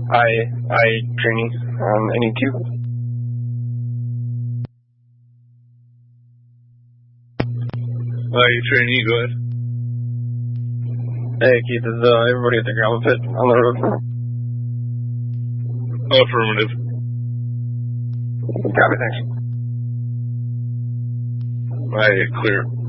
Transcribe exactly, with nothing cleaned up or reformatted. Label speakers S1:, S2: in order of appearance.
S1: I, I, training on any two.
S2: Uh, you trainee, go ahead.
S1: Hey, Keith, is uh, everybody at the gravel pit on the road?
S2: Affirmative.
S1: Copy, thanks.
S2: Aye, clear.